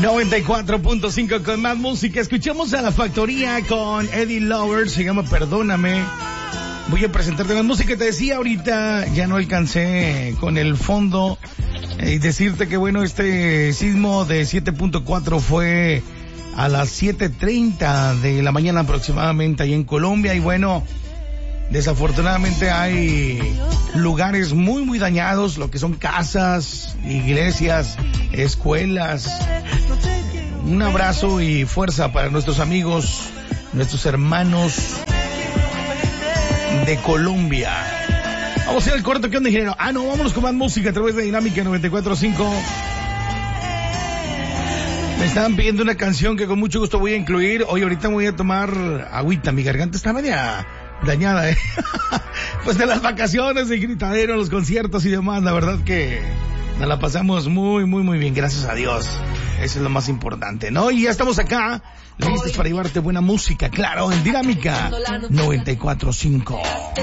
94.5 con más música. Escuchamos a La Factoría con Eddie Lover, se llama Perdóname. Voy a presentarte más música. Te decía ahorita, ya no alcancé con el fondo y decirte que bueno, este sismo de 7.4 fue a las 7:30 de la mañana aproximadamente ahí en Colombia. Y bueno, desafortunadamente hay lugares muy dañados, lo que son casas, iglesias, escuelas. Un abrazo y fuerza para nuestros amigos, nuestros hermanos de Colombia. Vamos a ir al corto. ¿Qué onda, ingeniero? No, vámonos con más música a través de Dinámica 94.5. Me estaban pidiendo una canción que con mucho gusto voy a incluir. Hoy ahorita voy a tomar agüita, mi garganta está media dañada, pues de las vacaciones, de gritadero, los conciertos y demás. La verdad que nos la pasamos muy bien, gracias a Dios. Eso es lo más importante, ¿no? Y ya estamos acá, listos para llevarte buena música, claro, en Dinámica 94.5.